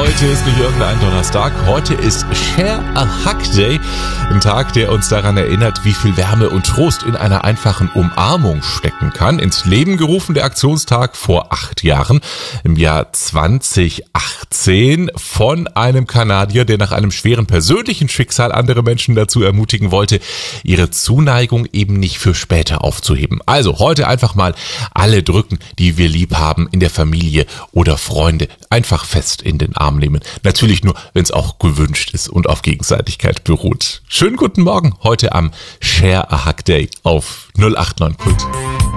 Heute ist nicht irgendein Donnerstag, heute ist Share a Hug Day, ein Tag, der uns daran erinnert, wie viel Wärme und Trost in einer einfachen Umarmung stecken kann. Ins Leben gerufen der Aktionstag vor 8 Jahren, im Jahr 2018, von einem Kanadier, der nach einem schweren persönlichen Schicksal andere Menschen dazu ermutigen wollte, ihre Zuneigung eben nicht für später aufzuheben. Also heute einfach mal alle drücken, die wir lieb haben, in der Familie oder Freunde, einfach fest in den Arm nehmen. Natürlich nur, wenn es auch gewünscht ist und auf Gegenseitigkeit beruht. Schönen guten Morgen heute am Share a Hug Day auf 089 Kult.